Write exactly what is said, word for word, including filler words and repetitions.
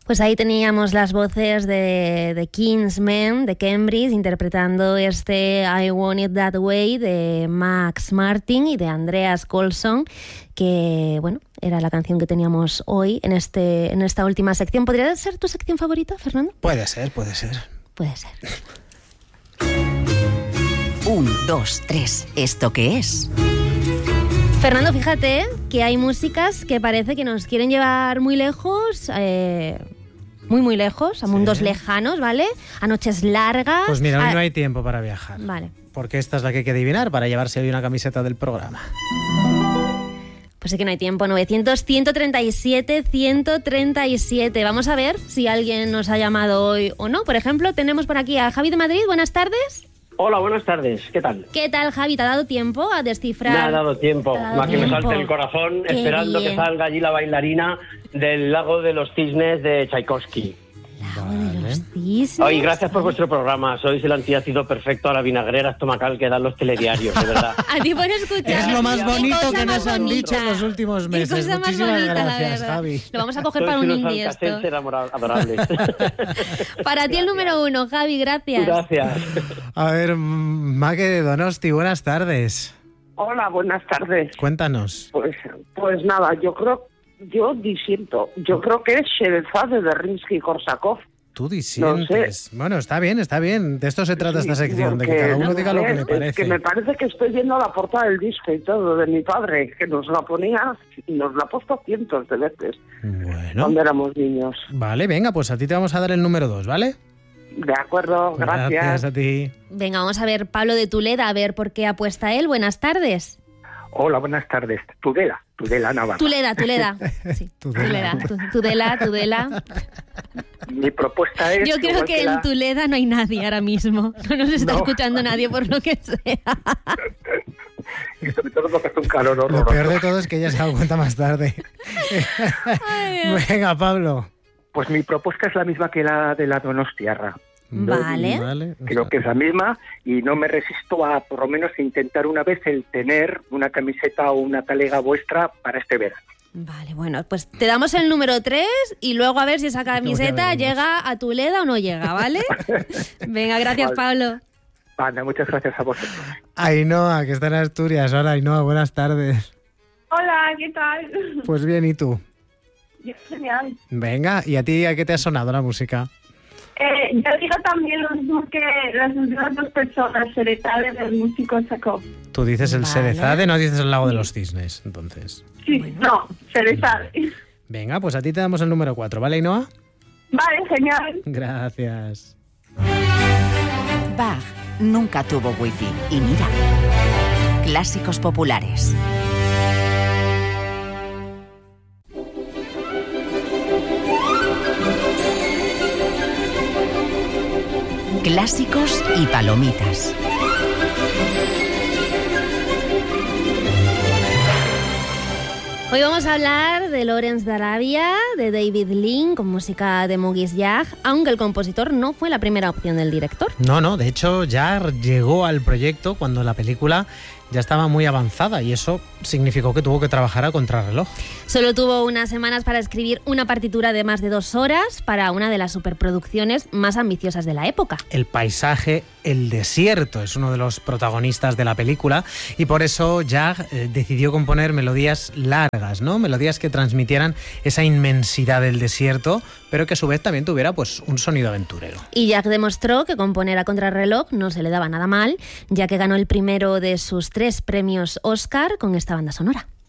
Pues ahí teníamos las voces de, de Kingsmen, de Cambridge, interpretando este I Want It That Way de Max Martin y de Andreas Colson, que, bueno, era la canción que teníamos hoy en, este, en esta última sección. ¿Podría ser tu sección favorita, Fernando? Puede ser, puede ser. Puede ser. Un, dos, tres. ¿Esto qué es? Fernando, fíjate que hay músicas que parece que nos quieren llevar muy lejos, eh, muy muy lejos, a sí. mundos lejanos, ¿vale? A noches largas. Pues mira, hoy a... no hay tiempo para viajar. Vale. Porque esta es la que hay que adivinar para llevarse hoy una camiseta del programa. Pues sí que no hay tiempo. novecientos, ciento treinta y siete, ciento treinta y siete. Vamos a ver si alguien nos ha llamado hoy o no. Por ejemplo, tenemos por aquí a Javi de Madrid. Buenas tardes. Hola, buenas tardes. ¿Qué tal? ¿Qué tal, Javi? ¿Te ha dado tiempo a descifrar? Me ha dado tiempo. dado Más tiempo. que me salte el corazón Qué esperando bien. que salga allí la bailarina del Lago de los Cisnes de Tchaikovsky. Lago de los Cisnes. Oye, gracias por vuestro programa. Sois el antídoto perfecto a la vinagrera estomacal que dan los telediarios, de verdad. A ti por escuchar. Es lo más bonito que nos han bonita. dicho en los últimos Qué meses. cosa más Muchísimas bonita, la gracias, verdad. Javi. Lo vamos a coger Sois para un unos indie esto. alcacelser amora- adorables. Para ti el número uno, Javi, gracias. Gracias. A ver, Maque de Donosti, buenas tardes. Hola, buenas tardes. Cuéntanos. Pues, pues nada, yo creo, yo disiento. Yo creo que es Sherazade de Rimsky-Korsakov. Tú disientes. No Bueno, está bien, está bien. De esto se trata Sí, esta sección, de que porque, cada uno no diga lo que sé, le es parece. que me parece que estoy viendo la portada del disco y todo de mi padre, que nos la ponía y nos la ha puesto cientos de veces Bueno, cuando éramos niños. vale, venga, pues a ti te vamos a dar el número dos, ¿vale? De acuerdo, gracias. Gracias a ti. Venga, vamos a ver Pablo de Tuleda, a ver por qué apuesta él. Buenas tardes. Hola, buenas tardes. Tudela, Tudela Navarra. Tuleda, Tuleda. Sí, Tudela. Tuleda. Tu- Tudela, Tudela. Mi propuesta es... Yo creo igual que en la- Tuleda no hay nadie ahora mismo. No nos está No. escuchando nadie por lo que sea. Y sobre todo porque hace un calor Lo horroroso. peor de todo es que ella se da cuenta más tarde. Ay, Dios. Venga, Pablo. Pues mi propuesta es la misma que la de la Donostiarra. Vale. Vale. Creo que es la misma y no me resisto a, por lo menos, intentar una vez el tener una camiseta o una talega vuestra para este verano. Vale, bueno, pues te damos el número tres y luego a ver si esa camiseta veremos. llega a Tuleda o no llega, ¿vale? Venga, gracias, Vale. Pablo. Anda, muchas gracias a vosotros. Ainhoa, que está en Asturias. Hola, Ainhoa, buenas tardes. Hola, ¿qué tal? Pues bien, ¿y tú? Genial. Venga, ¿y a ti a qué te ha sonado la música? Eh, yo digo también lo mismo que las últimas dos personas, Sherazade del músico Sakov. Tú dices el Vale. Sherazade, no dices el Lago de los Cisnes, entonces. Sí, no, Sherazade. Venga, pues a ti te damos el número cuatro, ¿vale, Ainhoa? Vale, genial. Gracias. Bach nunca tuvo wifi. Y mira, clásicos populares. Clásicos y palomitas. Hoy vamos a hablar de Lawrence de Arabia, de David Lean, con música de Mughis Yag, aunque el compositor no fue la primera opción del director. No, no, de hecho ya llegó al proyecto cuando la película ya estaba muy avanzada y eso significó que tuvo que trabajar a contrarreloj. Solo tuvo unas semanas para escribir una partitura de más de dos horas para una de las superproducciones más ambiciosas de la época. El paisaje, el desierto, es uno de los protagonistas de la película y por eso Yag eh, decidió componer melodías largas, ¿no? Melodías que transmitieran esa inmensidad del desierto, pero que a su vez también tuviera pues un sonido aventurero. Y Yag demostró que componer a contrarreloj no se le daba nada mal, ya que ganó el primero de sus tres premios Oscar con esta banda sonora.